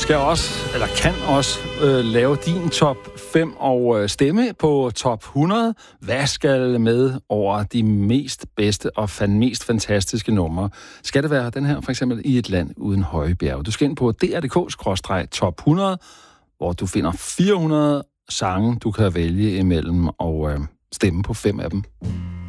skal også, eller kan også, lave din top 5 og stemme på top 100. Hvad skal med over de bedste og mest fantastiske numre? Skal det være den her, for eksempel I et land uden høje bjerge? Du skal ind på dr.dk/top 100, hvor du finder 400 sange, du kan vælge imellem og stemme på 5 af dem.